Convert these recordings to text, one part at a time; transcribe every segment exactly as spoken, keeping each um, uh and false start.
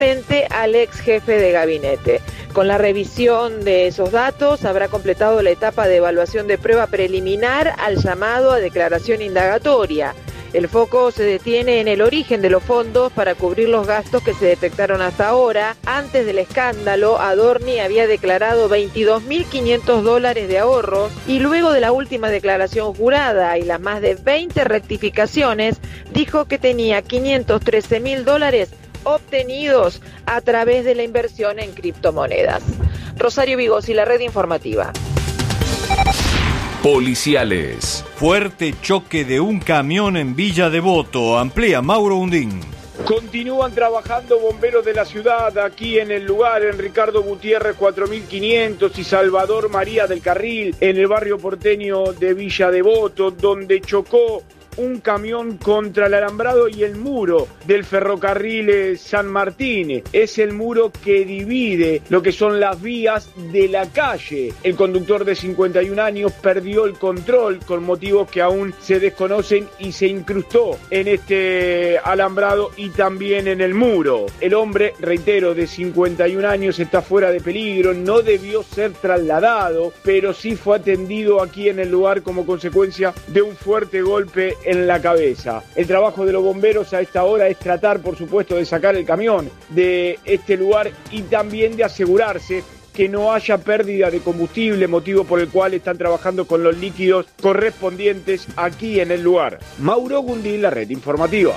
frente al ex jefe de gabinete. Con la revisión de esos datos habrá completado la etapa de evaluación de prueba preliminar al llamado a declaración indagatoria. El foco se detiene en el origen de los fondos para cubrir los gastos que se detectaron hasta ahora. Antes del escándalo, Adorni había declarado veintidós mil quinientos dólares de ahorros y luego de la última declaración jurada y las más de veinte rectificaciones, dijo que tenía quinientos trece mil dólares obtenidos a través de la inversión en criptomonedas. Rosario Vigosi, la red informativa. Policiales. Fuerte choque de un camión en Villa Devoto. Amplía Mauro Undín. Continúan trabajando bomberos de la ciudad aquí en el lugar, en Ricardo Gutiérrez cuatro mil quinientos y Salvador María del Carril, en el barrio porteño de Villa Devoto, donde chocó un camión contra el alambrado y el muro del ferrocarril San Martín. Es el muro que divide lo que son las vías de la calle. El conductor de cincuenta y un años perdió el control con motivos que aún se desconocen y se incrustó en este alambrado y también en el muro. El hombre, reitero, de cincuenta y un años está fuera de peligro, no debió ser trasladado, pero sí fue atendido aquí en el lugar como consecuencia de un fuerte golpe en la cabeza. El trabajo de los bomberos a esta hora es tratar, por supuesto, de sacar el camión de este lugar y también de asegurarse que no haya pérdida de combustible, motivo por el cual están trabajando con los líquidos correspondientes aquí en el lugar. Mauro Gundín, la red informativa.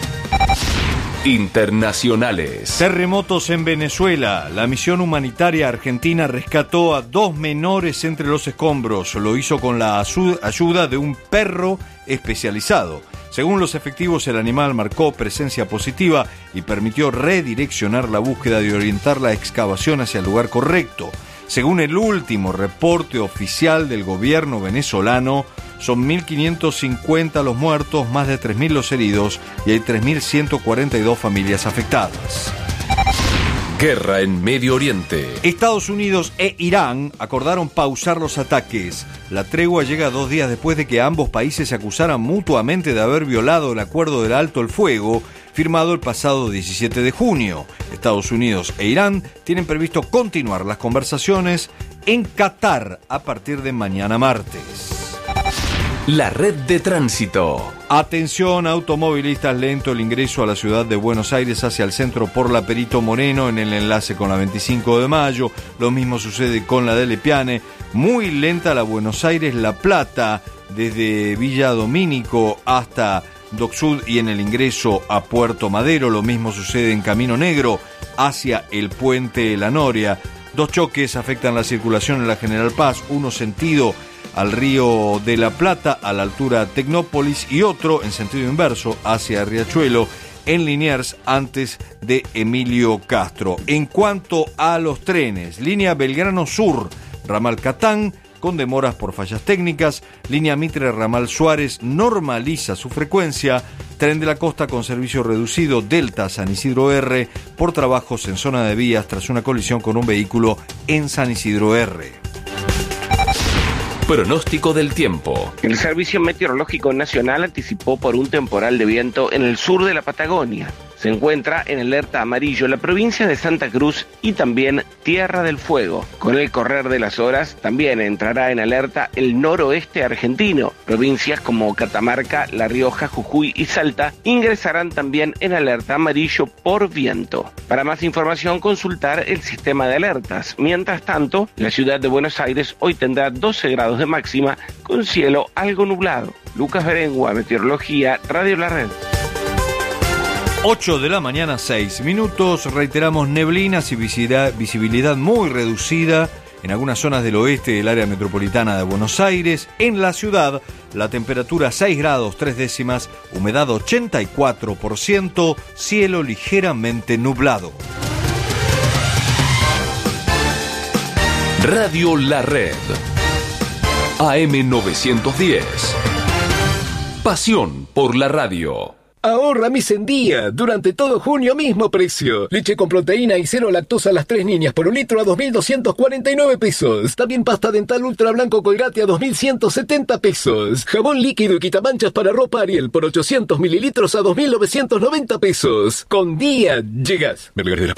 Internacionales. Terremotos en Venezuela. La misión humanitaria argentina rescató a dos menores entre los escombros. Lo hizo con la ayuda de un perro especializado. Según los efectivos, el animal marcó presencia positiva y permitió redireccionar la búsqueda y orientar la excavación hacia el lugar correcto. Según el último reporte oficial del gobierno venezolano, son mil quinientos cincuenta los muertos, más de tres mil los heridos y hay tres mil ciento cuarenta y dos familias afectadas. Guerra en Medio Oriente. Estados Unidos e Irán acordaron pausar los ataques. La tregua llega dos días después de que ambos países se acusaran mutuamente de haber violado el acuerdo del alto el fuego firmado el pasado diecisiete de junio. Estados Unidos e Irán tienen previsto continuar las conversaciones en Qatar a partir de mañana martes. La red de tránsito. Atención, automovilistas, lento el ingreso a la ciudad de Buenos Aires hacia el centro por la Perito Moreno en el enlace con la veinticinco de mayo. Lo mismo sucede con la de Lepiane. Muy lenta la Buenos Aires-La Plata desde Villa Domínico hasta Dock Sud y en el ingreso a Puerto Madero. Lo mismo sucede en Camino Negro hacia el puente La Noria. Dos choques afectan la circulación en la General Paz, uno sentido al Río de la Plata a la altura Tecnópolis y otro en sentido inverso hacia Riachuelo en Liniers antes de Emilio Castro. En cuanto a los trenes, línea Belgrano Sur, ramal Catán, con demoras por fallas técnicas, línea Mitre ramal Suárez normaliza su frecuencia, tren de la costa con servicio reducido Delta San Isidro R por trabajos en zona de vías tras una colisión con un vehículo en San Isidro R. Pronóstico del tiempo. El Servicio Meteorológico Nacional anticipó por un temporal de viento en el sur de la Patagonia. Se encuentra en alerta amarillo la provincia de Santa Cruz y también Tierra del Fuego. Con el correr de las horas también entrará en alerta el noroeste argentino. Provincias como Catamarca, La Rioja, Jujuy y Salta ingresarán también en alerta amarillo por viento. Para más información consultar el sistema de alertas. Mientras tanto, la ciudad de Buenos Aires hoy tendrá doce grados de máxima con cielo algo nublado. Lucas Berengua, Meteorología, Radio La Red. ocho de la mañana, seis minutos. Reiteramos neblinas y visibilidad, visibilidad muy reducida en algunas zonas del oeste del área metropolitana de Buenos Aires. En la ciudad, la temperatura seis grados tres décimas, humedad ochenta y cuatro por ciento, cielo ligeramente nublado. Radio La Red. A M novecientos diez. Pasión por la radio. Ahorra mis en día. Durante todo junio mismo precio. Leche con proteína y cero lactosa a las tres niñas por un litro a dos mil doscientos cuarenta y nueve pesos. También pasta dental ultra blanco Colgate a dos mil ciento setenta pesos. Jabón líquido y quitamanchas para ropa Ariel por ochocientos mililitros a dos mil novecientos noventa pesos. Con día llegas.